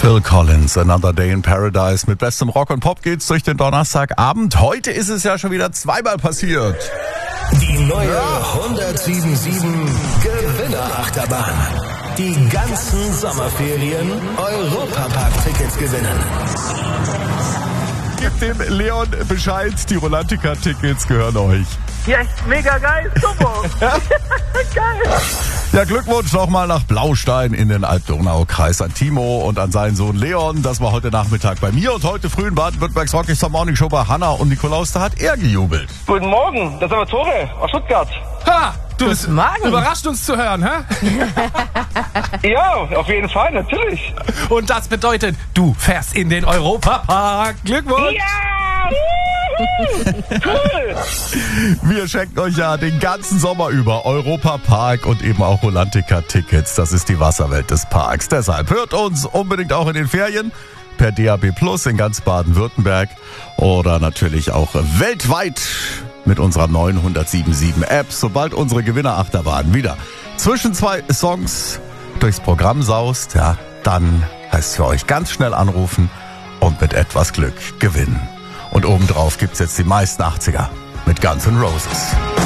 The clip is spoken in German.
Phil Collins, Another Day in Paradise. Mit bestem Rock und Pop geht's durch den Donnerstagabend. Heute ist es ja schon wieder zweimal passiert. Die neue 107.7 Gewinnerachterbahn. Die ganzen Sommerferien Europapark-Tickets gewinnen. Gebt dem Leon Bescheid, die Rolantica-Tickets gehören euch. Ja, mega geil, super. Geil. Ja, Glückwunsch nochmal nach Blaustein in den Alb-Donau-Kreis an Timo und an seinen Sohn Leon. Das war heute Nachmittag bei mir und heute früh in Baden-Württembergs Rockstar Morning Show bei Hanna und Nikolaus. Da hat er gejubelt. Guten Morgen, das ist aber Tore aus Stuttgart. Ha! Du bist Morgen. überrascht, uns zu hören, hä? Ja, auf jeden Fall, natürlich. Und das bedeutet, du fährst in den Europapark. Glückwunsch! Ja! Cool! Wir schenken euch ja den ganzen Sommer über Europapark und eben auch Rolantica-Tickets. Das ist die Wasserwelt des Parks. Deshalb hört uns unbedingt auch in den Ferien per DAB+ in ganz Baden-Württemberg oder natürlich auch weltweit mit unserer neuen 107.7 App. Sobald unsere Gewinnerachterbahn wieder zwischen zwei Songs durchs Programm saust, ja, dann heißt es für euch ganz schnell anrufen und mit etwas Glück gewinnen. Und obendrauf gibt's jetzt die meisten 80er mit Guns N' Roses.